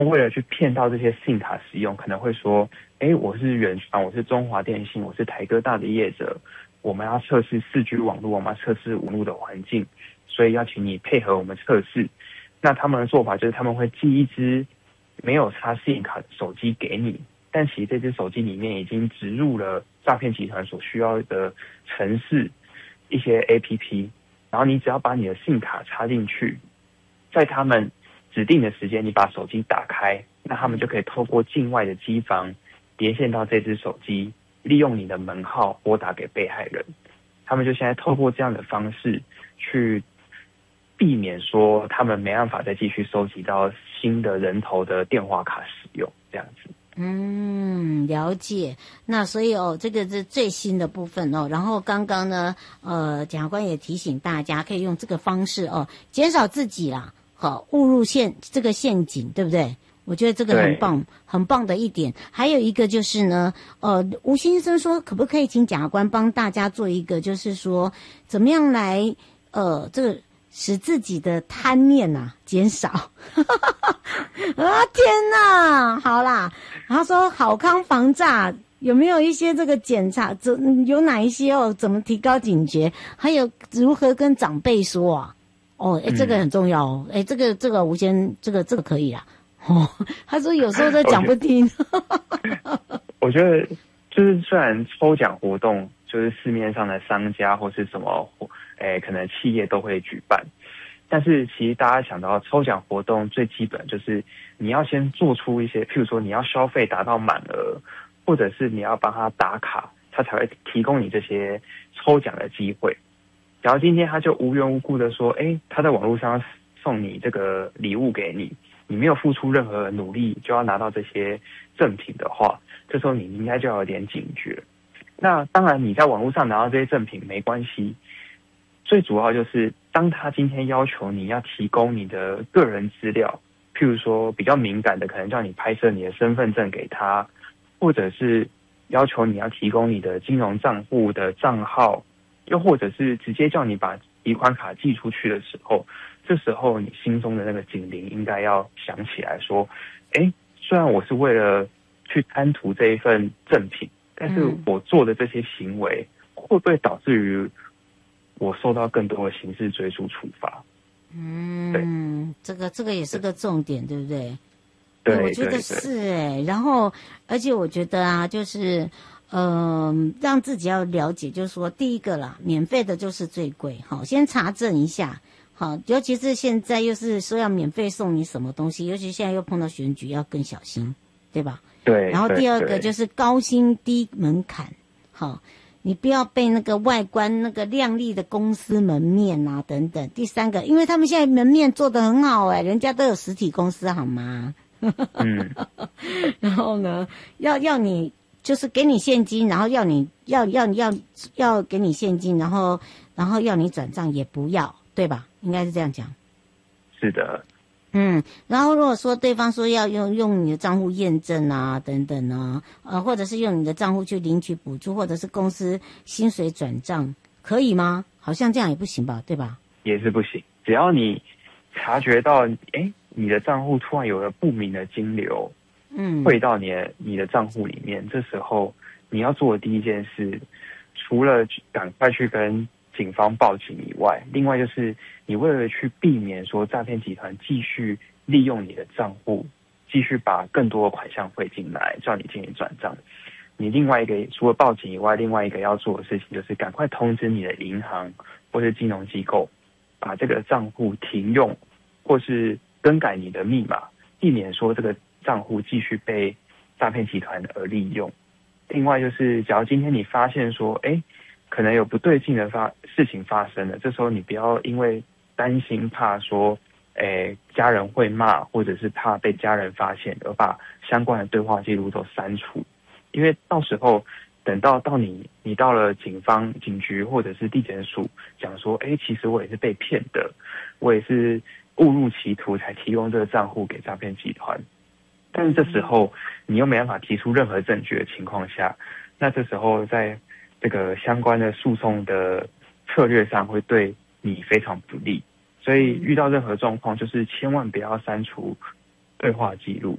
为了去骗到这些SIM卡使用，可能会说，我是远传，我是中华电信，我是台哥大的业者，我们要测试4G 网络，我们要测试5路的环境，所以要请你配合我们测试。那他们的做法就是他们会寄一支没有插 SIM 卡的手机给你，但其实这支手机里面已经植入了诈骗集团所需要的程式一些 APP， 然后你只要把你的 SIM 卡插进去，在他们指定的时间你把手机打开，那他们就可以透过境外的机房连线到这只手机，利用你的门号拨打给被害人。他们就现在透过这样的方式去避免说他们没办法再继续收集到新的人头的电话卡使用这样子。 了解。那所以这个是最新的部分然后刚刚呢检察官也提醒大家可以用这个方式减少自己啦误入这个陷阱，对不对？我觉得这个很棒很棒的一点。还有一个就是呢吴先生说可不可以请检察官帮大家做一个就是说怎么样来这个使自己的贪念减少天哪，好啦，他说好康防诈有没有一些这个检查有哪一些怎么提高警觉，还有如何跟长辈说这个很重要这个吴先这个可以啦他说有时候都讲不听我觉得就是虽然抽奖活动就是市面上的商家或是什么可能企业都会举办，但是其实大家想到抽奖活动最基本就是你要先做出一些，譬如说你要消费达到满额，或者是你要帮他打卡，他才会提供你这些抽奖的机会。然后今天他就无缘无故的说他在网络上送你这个礼物给你，你没有付出任何努力就要拿到这些赠品的话，这时候你应该就要有点警觉。那当然你在网络上拿到这些赠品没关系，最主要就是当他今天要求你要提供你的个人资料，譬如说比较敏感的可能叫你拍摄你的身份证给他，或者是要求你要提供你的金融账户的账号，又或者是直接叫你把提款卡寄出去的时候，这时候你心中的那个警铃应该要响起来说虽然我是为了去贪图这一份赠品，但是我做的这些行为会不会导致于我受到更多的刑事追诉处罚？这个也是个重点，对不对？对，我觉得是然后而且我觉得就是让自己要了解，就是说第一个啦，免费的就是最贵，好，先查证一下，好，尤其是现在又是说要免费送你什么东西，尤其现在又碰到选举，要更小心，对吧？对。然后第二个就是高薪低门槛，好，你不要被那个外观那个亮丽的公司门面等等。第三个，因为他们现在门面做得很好人家都有实体公司好吗？然后呢，要你就是给你现金，然后要你要给你现金，然后要你转账也不要，对吧？应该是这样讲。是的。然后如果说对方说要用你的账户验证等等或者是用你的账户去领取补助，或者是公司薪水转账，可以吗？好像这样也不行吧，对吧？也是不行，只要你察觉到你的账户突然有了不明的金流汇到你的账户里面，这时候你要做的第一件事，除了赶快去跟警方报警以外，另外就是你为了去避免说诈骗集团继续利用你的账户，继续把更多的款项汇进来，叫你进行转账。你另外一个除了报警以外，另外一个要做的事情就是赶快通知你的银行或是金融机构，把这个账户停用，或是更改你的密码，避免说这个账户继续被诈骗集团而利用。另外就是假如今天你发现说可能有不对劲的事情发生了，这时候你不要因为担心怕说家人会骂，或者是怕被家人发现而把相关的对话记录都删除，因为到时候等到你到了警局或者是地检署讲说其实我也是被骗的，我也是误入歧途才提供这个账户给诈骗集团，但是这时候你又没办法提出任何证据的情况下，那这时候在这个相关的诉讼的策略上会对你非常不利。所以遇到任何状况就是千万不要删除对话记录。